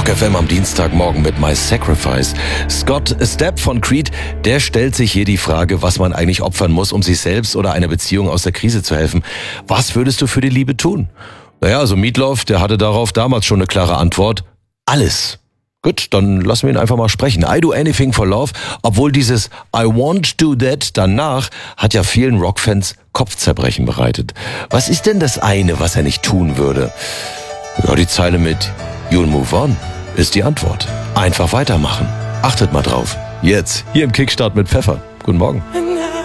Rock FM am Dienstagmorgen mit My Sacrifice. Scott Stapp von Creed, der stellt sich hier die Frage, was man eigentlich opfern muss, um sich selbst oder einer Beziehung aus der Krise zu helfen. Was würdest du für die Liebe tun? Naja, also Meatloaf, der hatte darauf damals schon eine klare Antwort. Alles. Gut, dann lassen wir ihn einfach mal sprechen. I do anything for love, obwohl dieses I won't do that danach hat ja vielen Rockfans Kopfzerbrechen bereitet. Was ist denn das eine, was er nicht tun würde? Ja, die Zeile mit You'll move on ist die Antwort. Einfach weitermachen. Achtet mal drauf. Jetzt, hier im Kickstart mit Pfeffer. Guten Morgen.